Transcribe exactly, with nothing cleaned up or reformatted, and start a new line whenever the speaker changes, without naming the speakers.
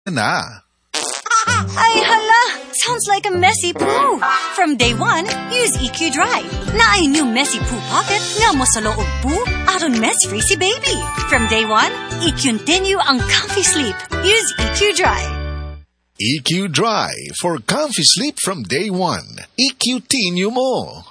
na.
Ay hala! Sounds like a messy poo. From day one, use E Q Dry. Na ay new messy poo pocket nga mo sa loob poo aron mess-free si baby. From day one, i-continue ang comfy sleep. Use E Q Dry.
E Q Dry for comfy sleep from day one. E Q-tinue mo.